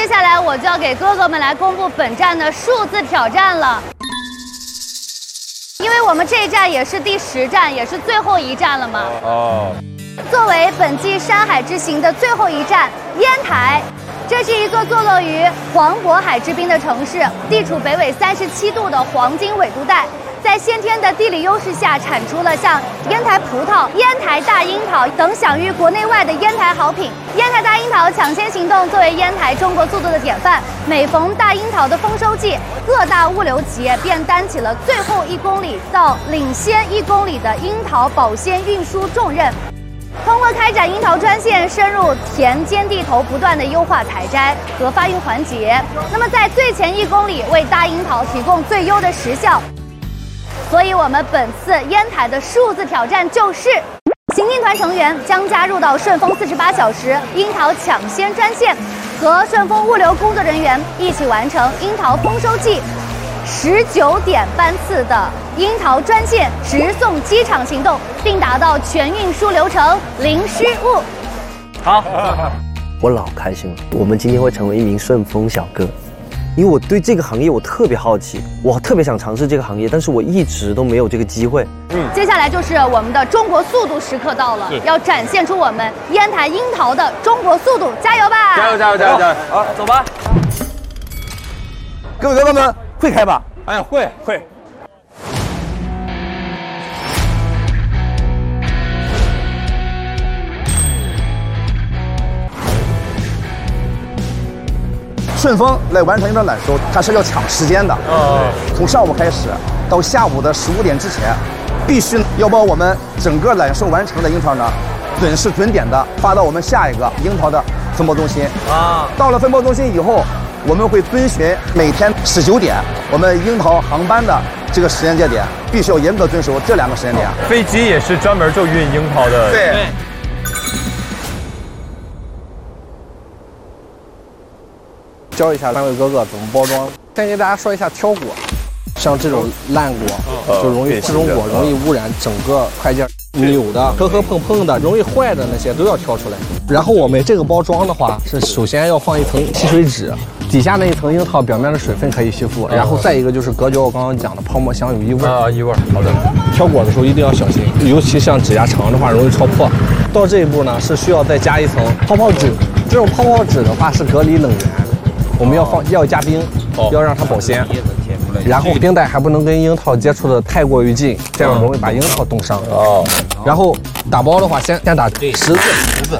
接下来我就要给哥哥们来公布本站的数字挑战了。因为我们这一站也是第10站，也是最后一站了嘛。作为本季山海之行的最后一站，烟台，这是一座坐落于黄渤海之滨的城市，地处北纬37度的黄金纬度带。在先天的地理优势下，产出了像烟台葡萄、烟台大樱桃等享誉国内外的烟台好品。烟台大樱桃抢先行动作为烟台中国速度的典范，每逢大樱桃的丰收季，各大物流企业便担起了最后1公里到领先1公里的樱桃保鲜运输重任。通过开展樱桃专线，深入田间地头，不断的优化采摘和发运环节。那么在最前1公里为大樱桃提供最优的时效。所以我们本次烟台的数字挑战就是，行进团成员将加入到顺丰48小时樱桃抢先专线，和顺丰物流工作人员一起完成樱桃丰收季19点班次的樱桃专线直送机场行动，并达到全运输流程零失误。 好， 我老开心了。我们今天会成为一名顺丰小哥。因为我对这个行业我特别好奇，我特别想尝试这个行业，但是我一直都没有这个机会。 接下来就是我们的中国速度时刻到了，要展现出我们烟台樱桃的中国速度，加油吧！ 加油加油加油加油！好，走吧。 各位哥哥们，会开吧？ 哎呀，会。 顺丰来完成一场揽收，它是要抢时间的。从上午开始到下午的15点之前，必须要把我们整个揽收完成的樱桃呢，准时准点的发到我们下一个樱桃的分包中心。到了分包中心以后，我们会遵循每天19点我们樱桃航班的这个时间节点，必须要严格遵守这2个时间点。 飞机也是专门就运樱桃的。 对。 教一下3位哥哥怎么包装。先给大家说一下挑果，像这种烂果就容易这种果容易污染整个快件，扭的、磕磕碰碰的、容易坏的那些都要挑出来。然后我们这个包装的话，是首先要放一层吸水纸，底下那一层樱桃表面的水分可以吸附，然后再一个就是隔胶，我刚刚讲的泡沫箱有异味异味。好的。 挑果的时候一定要小心，尤其像指甲长的话容易戳破。到这一步呢，是需要再加一层泡泡纸，这种泡泡纸的话是隔离冷源。我们要加冰，要让它保鲜，然后冰袋还不能跟樱桃接触的太过于近，这样容易把樱桃冻伤。然后打包的话，先打10字。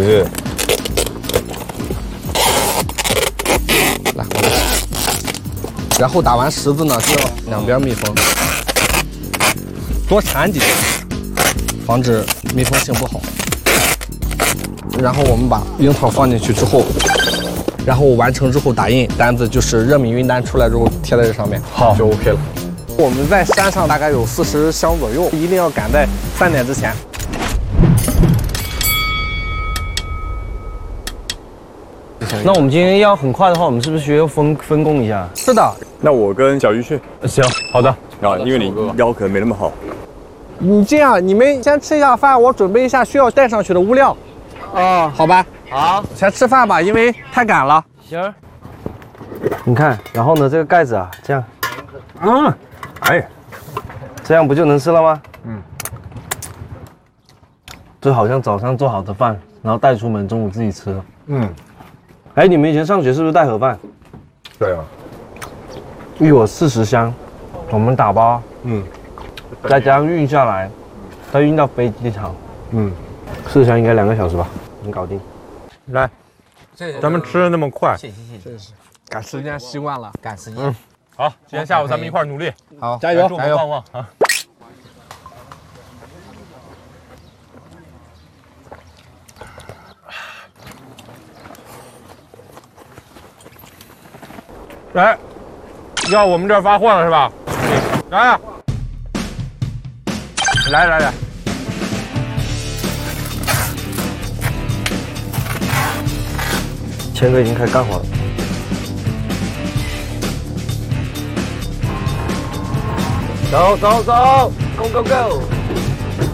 来，然后打完10字呢，就要两边密封，多缠几次，防止密封性不好。然后我们把樱桃放进去之后。然后完成之后打印，单子就是热敏运单出来之后贴在这上面，好就 OK 了。我们在山上大概有40箱左右，一定要赶在3点之前。 那我们今天要很快的话，我们是不是需要分工一下？ 是的。 那我跟小鱼去。 行，好的。 因为你腰可能没那么好。 你这样，你们先吃一下饭，我准备一下需要带上去的物料。好吧。好，先吃饭吧，因为太赶了。 行。你看，然后呢，这个盖子啊，这样，这样不就能吃了吗？就好像早上做好的饭，然后带出门，中午自己吃了。哎，你们以前上学是不是带盒饭？ 对啊。 一伙40箱，我们打包，再加上运下来，再运到飞机场，40箱应该2个小时吧，能搞定。 来，咱们吃的那么快， 谢谢。赶时间习惯了，赶时间。 好，今天下午咱们一块儿努力。 好，加油，加油！ 旺旺啊！来，要我们这儿发货了是吧？来。 谦哥已经开始干活了。走 ，Go Go Go！